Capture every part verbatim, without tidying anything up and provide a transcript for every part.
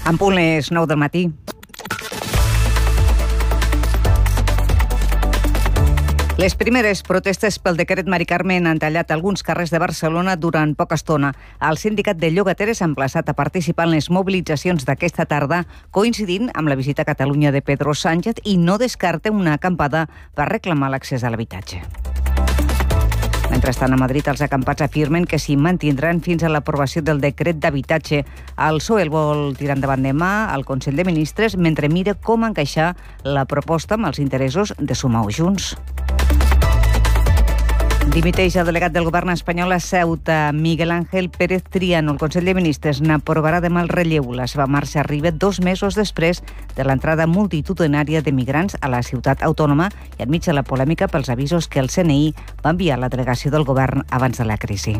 En punt les nou del matí. Les primeres protestes pel decret Mari Carmen han tallat alguns carrers de Barcelona durant poca estona. El sindicat de llogateres ha emplaçat a participar en les mobilitzacions d'aquesta tarda, coincidint amb la visita a Catalunya de Pedro Sánchez, i no descarta una acampada per reclamar l'accés a l'habitatge. Mentrestant, a Madrid, els acampats afirmen que s'hi mantindran fins a l'aprovació del decret d'habitatge. El P S O E el vol tirar endavant demà al Consell de Ministres mentre mira com encaixar la proposta amb els interessos de Sumar o Junts. Dimiteix el delegat del govern espanyol a Ceuta, Miguel Ángel Pérez Triano. El Consell de Ministres n'aprovarà demà el relleu. La seva marxa arriba dos mesos després de l'entrada multitudinària de migrants a la ciutat autònoma i enmig de la polèmica pels avisos que el C N I va enviar a la delegació del govern abans de la crisi.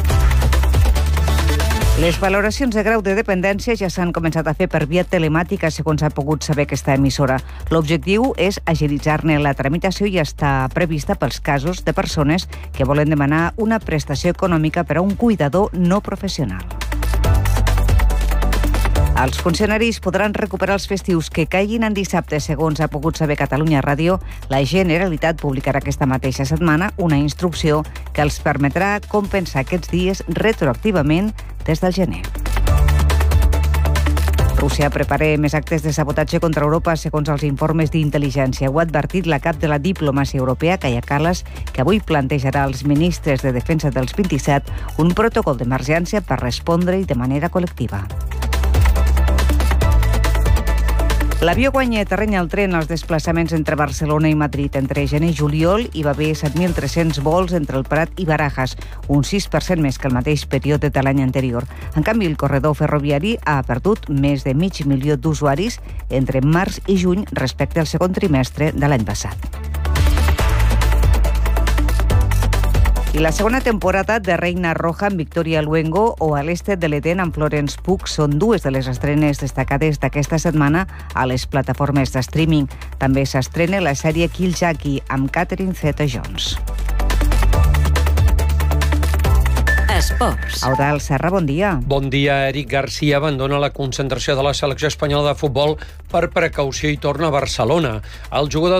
Les valoracions de grau de dependència ja s'han començat a fer per via telemàtica, segons ha pogut saber aquesta emissora. L'objectiu és agilitzar-ne la tramitació i està prevista pels casos de persones que volen demanar una prestació econòmica per a un cuidador no professional. Els funcionaris podran recuperar els festius que caiguin en dissabte, segons ha pogut saber Catalunya Ràdio. La Generalitat publicarà aquesta mateixa setmana una instrucció que els permetrà compensar aquests dies retroactivament des del gener. Rússia prepara més actes de sabotatge contra Europa, segons els informes d'intel·ligència. Ho ha advertit la cap de la diplomàcia europea, Kaja Kallas, que avui plantejarà als ministres de defensa dels vint-i-set un protocol d'emergència per respondre-hi de manera col·lectiva. L'avió guanya terreny al tren als desplaçaments entre Barcelona i Madrid. Entre gener i juliol hi va haver set mil tres-cents vols entre el Prat i Barajas, un sis per cent més que el mateix període de l'any anterior. En canvi, el corredor ferroviari ha perdut més de mig milió d'usuaris entre març i juny respecte al segon trimestre de l'any passat. I la segona temporada de Reina Roja amb Victoria Luengo o A l'Este de l'Eden amb Florence Pugh són dues de les estrenes destacades d'aquesta setmana a les plataformes de streaming. També s'estrena la sèrie Kill Jackie amb Catherine Zeta-Jones. Esports. Eudald Serra, bon dia. Bon dia. Eric Garcia abandona la concentració de la selecció espanyola de futbol per precaució i torna a Barcelona. El jugador